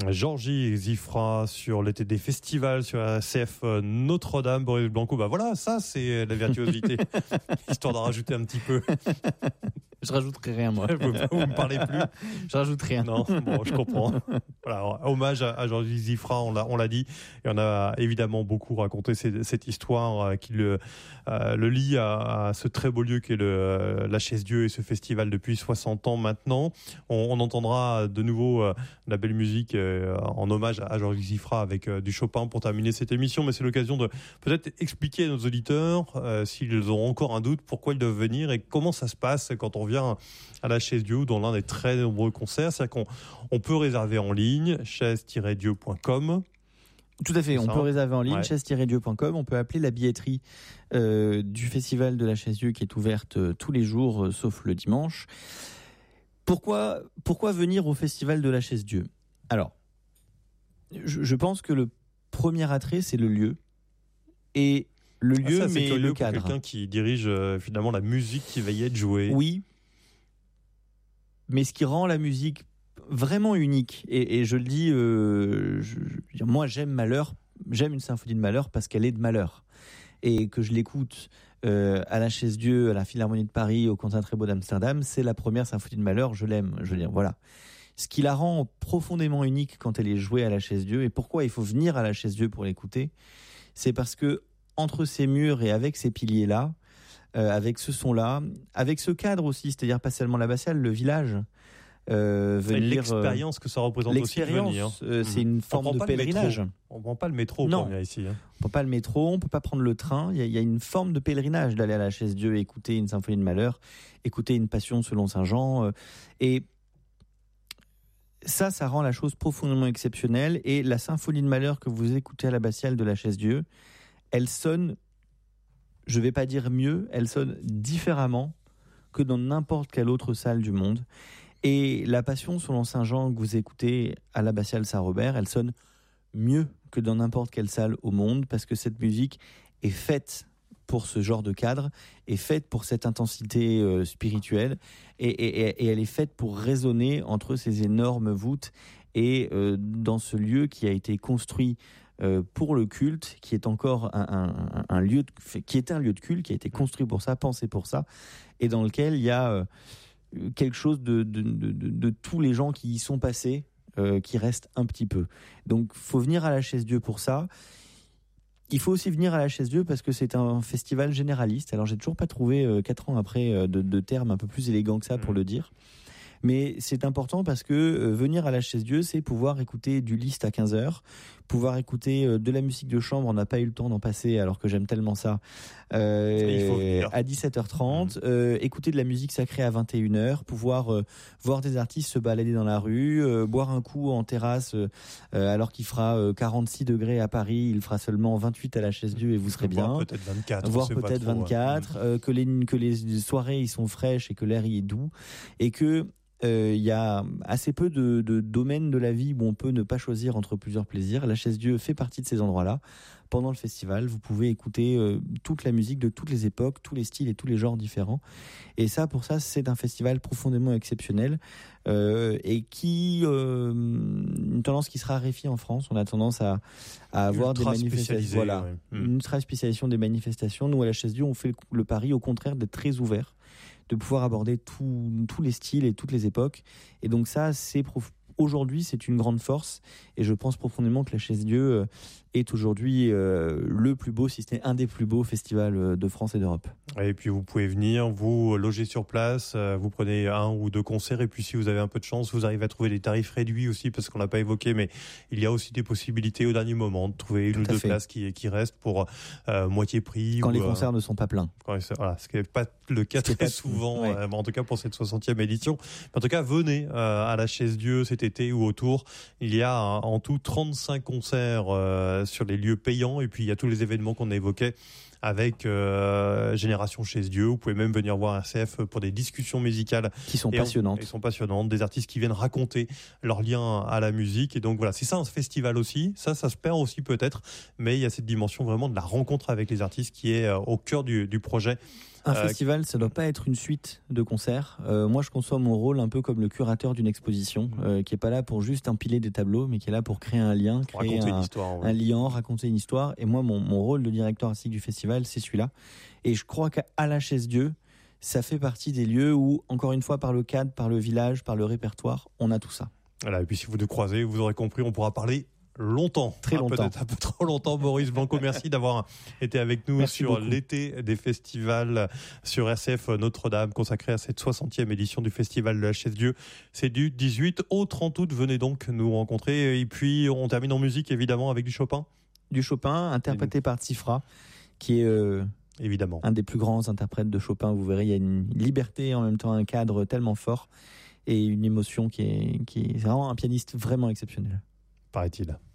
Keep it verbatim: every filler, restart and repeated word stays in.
Georgie Zifra sur l'été des festivals sur la C F Notre-Dame. Boris Blanco, bah voilà, ça c'est la virtuosité. Histoire d'en rajouter un petit peu. Je rajouterai rien, moi. Vous, vous me parlez plus. Je rajoute rien. Non, bon, je comprends. Voilà, hommage à, à Georges Zifra, on l'a, on l'a dit. Et on a évidemment beaucoup raconté cette, cette histoire euh, qui le, euh, le lie à, à ce très beau lieu qui est le, la Chaise-Dieu et ce festival depuis soixante ans maintenant. On, on entendra de nouveau euh, la belle musique euh, en hommage à, à Georges Zifra avec euh, du Chopin pour terminer cette émission. Mais c'est l'occasion de peut-être expliquer à nos auditeurs, euh, s'ils ont encore un doute, pourquoi ils doivent venir et comment ça se passe quand on vient à la Chaise-Dieu dans l'un des très nombreux concerts. C'est-à-dire qu'on on peut réserver en ligne, chaise tiret dieu point com. Tout à fait, on peut réserver en ligne, ouais. chaise tiret dieu point com. On peut appeler la billetterie euh, du festival de la Chaise-Dieu qui est ouverte euh, tous les jours, euh, sauf le dimanche. Pourquoi, pourquoi venir au festival de la Chaise-Dieu ? Alors, je, je pense que le premier attrait, c'est le lieu. Et le lieu, ah, ça, mais c'est le pour cadre. Quelqu'un qui dirige euh, finalement la musique qui va y être jouée. Oui. Mais ce qui rend la musique vraiment unique, et, et je le dis, euh, je, je, moi j'aime Mahler, j'aime une symphonie de Mahler parce qu'elle est de Mahler, et que je l'écoute euh, à la Chaise-Dieu, à la Philharmonie de Paris, au Concertgebouw d'Amsterdam, c'est la première symphonie de Mahler, je l'aime, je veux dire, voilà. Ce qui la rend profondément unique quand elle est jouée à la Chaise-Dieu, et pourquoi il faut venir à la Chaise-Dieu pour l'écouter, c'est parce que entre ces murs et avec ces piliers-là, Euh, avec ce son-là, avec ce cadre aussi, c'est-à-dire pas seulement l'abbatiale, le village. Euh, venir, l'expérience que ça représente aussi de venir. Euh, c'est une forme de pèlerinage. On ne prend pas le métro non. pour venir ici. Hein. On ne prend pas le métro, on ne peut pas prendre le train. Il y a, il y a une forme de pèlerinage d'aller à la Chaise-Dieu, écouter une symphonie de Mahler, écouter une passion selon Saint Jean. Euh, et ça, ça rend la chose profondément exceptionnelle. Et la symphonie de Mahler que vous écoutez à l'abbatiale de la Chaise-Dieu, elle sonne, je ne vais pas dire mieux, elle sonne différemment que dans n'importe quelle autre salle du monde. Et la Passion selon Saint Jean que vous écoutez à l'abbatiale Saint-Robert, elle sonne mieux que dans n'importe quelle salle au monde, parce que cette musique est faite pour ce genre de cadre, est faite pour cette intensité euh, spirituelle, et, et, et elle est faite pour résonner entre ces énormes voûtes, et euh, dans ce lieu qui a été construit Euh, pour le culte, qui est encore un, un, un lieu de, qui est un lieu de culte, qui a été construit pour ça, pensé pour ça, et dans lequel il y a euh, quelque chose de, de, de, de, de tous les gens qui y sont passés, euh, qui reste un petit peu. Donc, faut venir à la Chaise-Dieu pour ça. Il faut aussi venir à la Chaise-Dieu parce que c'est un festival généraliste. Alors, j'ai toujours pas trouvé, euh, quatre ans après, euh, de, de termes un peu plus élégants que ça pour le dire. Mais c'est important parce que euh, venir à la Chaise-Dieu, c'est pouvoir écouter du Liszt à quinze heures, pouvoir écouter euh, de la musique de chambre, on n'a pas eu le temps d'en passer alors que j'aime tellement ça, euh, Il faut à dix-sept heures trente, mmh. euh, écouter de la musique sacrée à vingt et une heures, pouvoir euh, voir des artistes se balader dans la rue, euh, boire un coup en terrasse euh, alors qu'il fera euh, quarante-six degrés à Paris, il fera seulement vingt-huit à la Chaise-Dieu et vous serez bien. Voire peut-être vingt-quatre. Voire peut-être trop, vingt-quatre, ouais. euh, que, les, que les soirées y sont fraîches et que l'air y est doux, et que il euh, y a assez peu de, de domaines de la vie où on peut ne pas choisir entre plusieurs plaisirs. La Chaise-Dieu fait partie de ces endroits-là. Pendant le festival, vous pouvez écouter euh, toute la musique de toutes les époques, tous les styles et tous les genres différents. Et ça, pour ça, c'est un festival profondément exceptionnel euh, et qui euh, une tendance qui se raréfie en France. On a tendance à, à avoir ultra des manifestations. Voilà, ouais. mmh. Une ultra spécialisation des manifestations. Nous, à la Chaise-Dieu, on fait le, le pari, au contraire, d'être très ouvert, de pouvoir aborder tout, tous les styles et toutes les époques. Et donc ça, c'est prof... aujourd'hui, c'est une grande force. Et je pense profondément que la Chaise-Dieu est aujourd'hui euh, le plus beau, si ce n'est un des plus beaux festivals de France et d'Europe. Et puis vous pouvez venir, vous loger sur place, vous prenez un ou deux concerts, et puis si vous avez un peu de chance, vous arrivez à trouver des tarifs réduits aussi, parce qu'on l'a pas évoqué, mais il y a aussi des possibilités au dernier moment de trouver une Tout ou deux fait. places qui, qui restent pour euh, moitié prix. Quand ou, les concerts euh, ne sont pas pleins. Quand, voilà, ce qui n'est pas le cas très pas... souvent, ouais. euh, en tout cas pour cette soixantième édition. En tout cas, venez euh, à la Chaise-Dieu cet été ou autour. Il y a hein, en tout trente-cinq concerts euh, sur les lieux payants, et puis il y a tous les événements qu'on évoquait avec euh, Génération chez Dieu. Vous pouvez même venir voir R C F pour des discussions musicales qui sont et passionnantes. Ils sont passionnantes, des artistes qui viennent raconter leur lien à la musique. Et donc voilà, c'est ça un festival aussi. Ça, ça se perd aussi peut-être, mais il y a cette dimension vraiment de la rencontre avec les artistes qui est euh, au cœur du, du projet. Un Euh, festival, ça ne doit pas être une suite de concerts. Euh, moi, je conçois mon rôle un peu comme le curateur d'une exposition, euh, qui n'est pas là pour juste empiler des tableaux, mais qui est là pour créer un lien, pour créer raconter un, une histoire. Ouais. un lien, raconter une histoire. Et moi, mon, mon rôle de directeur artistique du festival, c'est celui-là. Et je crois qu'à la Chaise Dieu, ça fait partie des lieux où, encore une fois, par le cadre, par le village, par le répertoire, on a tout ça. Voilà, et puis si vous nous croisez, vous aurez compris, on pourra parler longtemps. Très ah, longtemps. Peut-être un peu trop longtemps. Maurice Blanco, merci d'avoir été avec nous Merci sur beaucoup. l'été des festivals sur R C F Notre-Dame, consacré à cette soixantième édition du Festival de la Chaise Dieu. C'est du dix-huit au trente août. Venez donc nous rencontrer. Et puis, on termine en musique, évidemment, avec du Chopin. Du Chopin, interprété par Tsifra, qui est euh, évidemment un des plus grands interprètes de Chopin. Vous verrez, il y a une liberté et en même temps un cadre tellement fort et une émotion qui est, qui est vraiment un pianiste vraiment exceptionnel. Paraît-il.